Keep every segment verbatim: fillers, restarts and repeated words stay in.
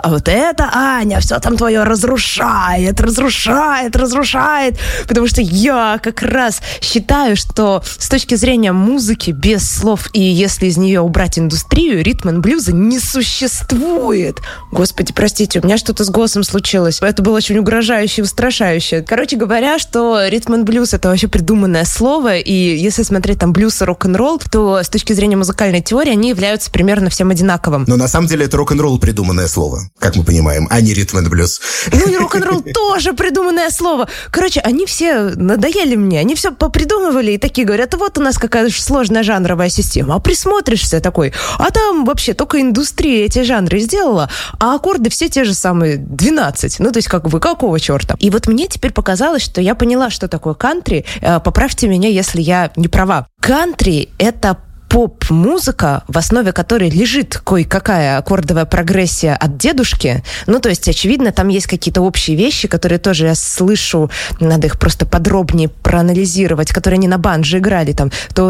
а вот это, Аня, все там твое разрушает, разрушает, разрушает. Потому что я как раз считаю, что с точки зрения музыки без слов, и если из нее убрать индустрию, ритм-н-блюза не существует. Господи, простите, у меня что-то с голосом случилось. Это было очень угрожающе и устрашающе. Короче говоря, что ритм-н-блюз — это вообще придуманное слово, и если смотреть там блюз и рок-н-ролл, то с точки зрения музыкальной теории они являются примерно всем одинаковым. Но на самом деле это рок-н-ролл придуманное слово, как мы понимаем, а не ритм-н-блюз. Ну и рок-н-ролл тоже придуманное слово. Короче, они все надоели мне, они все попридумывали и такие говорят, вот у нас какая-то сложная жанровая система. А присмотришься такой, а там вообще только индустрия эти жанры сделала, а аккорды все те же самые, двенадцать. Ну, то есть, как бы, какого черта? И вот мне теперь показалось, что я поняла, что такое кантри. Поправьте меня, если я не права. Кантри — это поп-музыка, в основе которой лежит кое-какая аккордовая прогрессия от дедушки. Ну, то есть, очевидно, там есть какие-то общие вещи, которые тоже я слышу, надо их просто подробнее проанализировать, которые они на банджо играли, там, то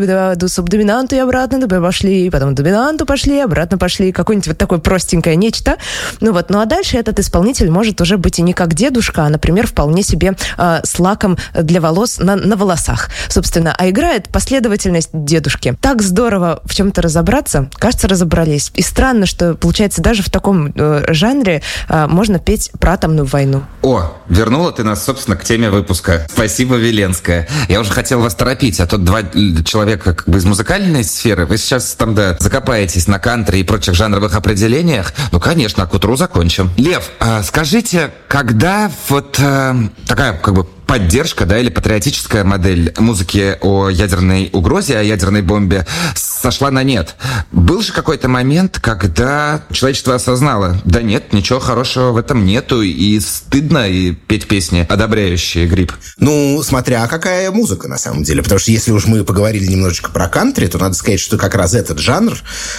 до субдоминанту и обратно, до пошли, потом до доминанту пошли, обратно пошли, какое-нибудь вот такое простенькое нечто. Ну вот, ну а дальше этот исполнитель может уже быть и не как дедушка, а, например, вполне себе э, с лаком для волос на, на волосах, собственно, а играет последовательность дедушки. Так здорово в чем-то разобраться. Кажется, разобрались. И странно, что, получается, даже в таком э, жанре э, можно петь про атомную войну. О, вернула ты нас, собственно, к теме выпуска. Спасибо, Веленская. Я уже хотел вас торопить, а тут два человека как бы из музыкальной сферы. Вы сейчас там, да, закопаетесь на кантри и прочих жанровых определениях. Ну, конечно, а к утру закончим. Лев, а скажите, когда вот э, такая, как бы, поддержка, да, или патриотическая модель музыки о ядерной угрозе, о ядерной бомбе сошла на нет. Был же какой-то момент, когда человечество осознало, да нет, ничего хорошего в этом нету, и стыдно и петь песни, одобряющие грипп. Ну, смотря какая музыка, на самом деле. Потому что если уж мы поговорили немножечко про кантри, то надо сказать, что как раз этот жанр,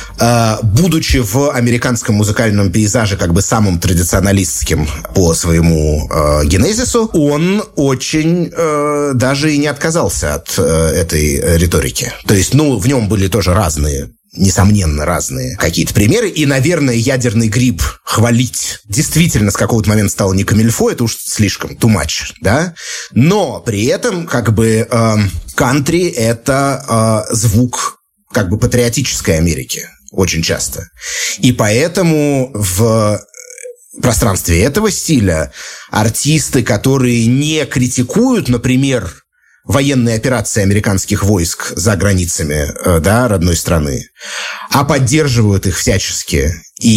э, будучи в американском музыкальном пейзаже как бы самым традиционалистским по своему э, генезису, он очень очень э, даже и не отказался от э, этой риторики. То есть, ну, в нем были тоже разные, несомненно, разные какие-то примеры. И, наверное, ядерный грипп хвалить действительно с какого-то момента стало не камильфо, это уж слишком, too much, да? Но при этом, как бы, э, кантри — это э, звук, как бы, патриотической Америки очень часто. И поэтому в пространстве этого стиля артисты, которые не критикуют, например, военные операции американских войск за границами, да, родной страны, а поддерживают их всячески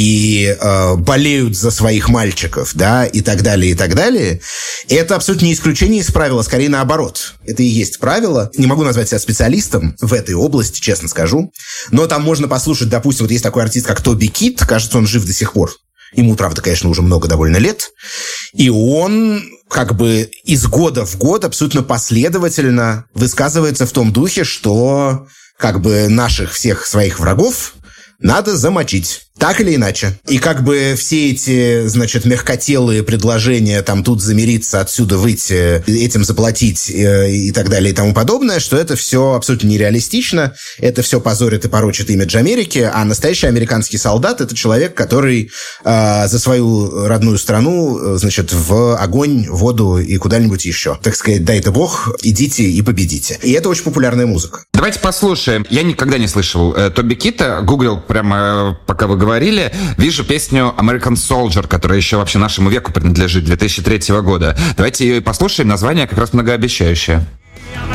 и э, болеют за своих мальчиков, да, и так далее, и так далее, это абсолютно не исключение из правила, скорее наоборот. Это и есть правило. Не могу назвать себя специалистом в этой области, честно скажу, но там можно послушать, допустим, вот есть такой артист, как Тоби Кит, кажется, он жив до сих пор. Ему, правда, конечно, уже много довольно лет. И он как бы из года в год абсолютно последовательно высказывается в том духе, что как бы наших всех своих врагов надо замочить. Так или иначе. И как бы все эти, значит, мягкотелые предложения там тут замириться, отсюда выйти, этим заплатить и так далее и тому подобное, что это все абсолютно нереалистично, это все позорит и порочит имидж Америки, а настоящий американский солдат — это человек, который э, за свою родную страну, значит, в огонь, воду и куда-нибудь еще. Так сказать, дай-то бог, идите и победите. И это очень популярная музыка. Давайте послушаем. Я никогда не слышал э, Тоби Кита, гуглил прямо, э, пока вы говорили, вижу песню American Soldier, которая еще вообще нашему веку принадлежит, две тысячи третьего года. Давайте ее и послушаем. Название как раз многообещающее.